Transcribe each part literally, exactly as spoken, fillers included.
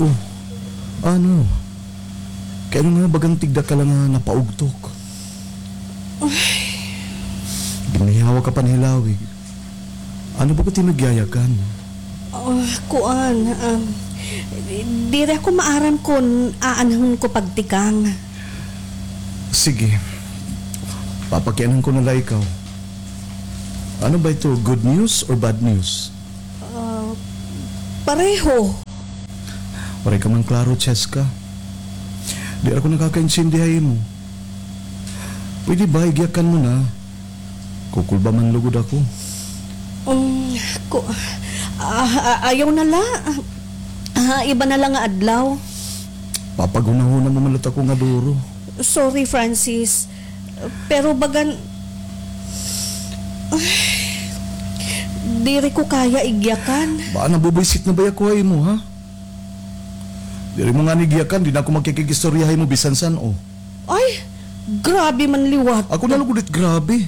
Oh, ano? Kaya nga bagang tigda ka lang nga napaugtok. Ginayawa ka pa nilawig. Ano ba ka tinagyayakan? Oh, kuan, um, dire ako maaram kung aanahon ko pagtikang. Sige. Papakianan ko nala ikaw. Ano ba ito? Good news or bad news? Uh, pareho. Waray ka man klaro, Cheska. Di ako nakakainsindihay mo. Pwede ba igyakan mo na? Kukul ba man lugod ako? Um, ko, uh, ayaw na la. Uh, iba na lang nga adlaw. Papagunahuna mo malat ako nga duro. Sorry, Francis. Pero bagan... Uh, diri ko kaya igyakan. Ba, nabubisit na ba ako ay mo, ha? Diri mo nga nigyakan, di na ako magkikigistoryahay mo bisan san, oh. Ay, grabe man liwat. Ako na lugudit, grabe.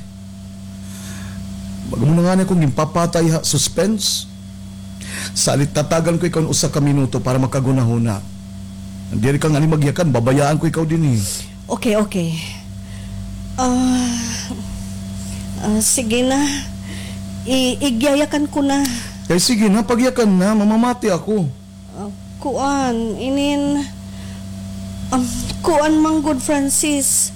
Baga mo na nga na akong impapatay ha, suspense. Salit tatagan ko ikaw usa ka minuto para makagunahuna. Diri ka nga ni magyakan, babayaan ko ikaw din eh. Okay, okay. Ah... Uh, uh, sige na. I igyayakan ko na. Kaya sige na, pagyakan na, mamamati ako. Uh, kuan, inin... Um, kuan mang good Francis.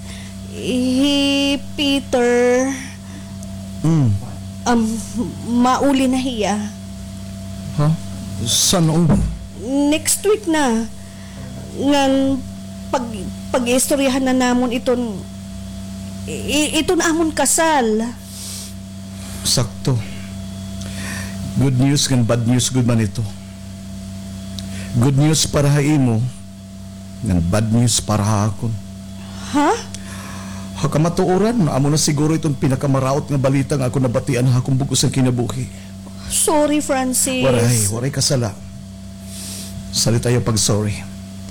Hi, Peter. Hmm. Um, mauli na hiya. Ha? Saan o? Next week na. Ngan, pag, pag-istoryahan na namon iton... I, ito na amon kasal. Sakto. Good news kan bad news good man ito. Good news para ha imo, ngan bad news para ha akon. Ha? Hakamatuoran na amo na siguro itong pinakamaraot nga balita nga ako nabatian ha akong bugos ang kinabuhi. Sorry, Francis. Waray, waray kasala. Salit tayo pag sorry.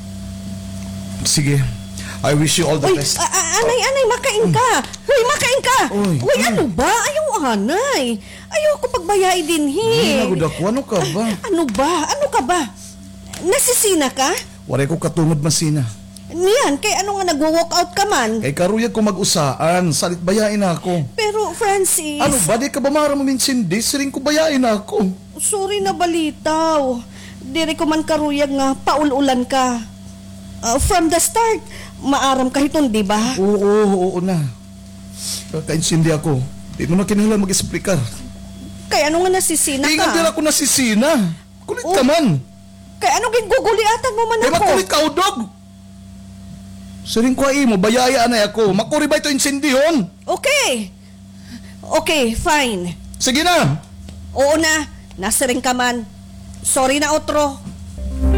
Sige. I wish you all the Uy, best. a- a- anay, anay, makain ka. Uy, makain ka. Uy, Uy, ay. ano ba? Ayaw, anay. Ayaw ako pagbayai din, Ay, hi. nagod ako. Ano ka ba? Ano ba? Ano ka ba? Nasisina ka? Waray ko katungod masina. Niyan, kay ano nga nagwo-walk out ka man? Kay karuyag ko mag-usaan. Salit bayain ako. Pero, Francis... Ano ba? Di ka ba mara mamintindi? Siring ko bayain ako. Sorry na balitaw. Diri ko man karuyag nga, paululan ka. Uh, from the start, maaram ka hiton, di ba? Oo, oo, oo na. Kakaintindi ako. Di mo na kinahanglan mag-explicar. Kay ano nga nasisina ka? Ingat din ako nasisina. Kulit Oh. ka man. Kay ano ginguguliatan mo man Eh, ako? makulit ka, udog. Siring ko ay mo, bayayaan na ako. Makuri ba ito insindihon? Okay. Okay, fine. Sige na. Oo na, nasiring ka man. Sorry na, Otro.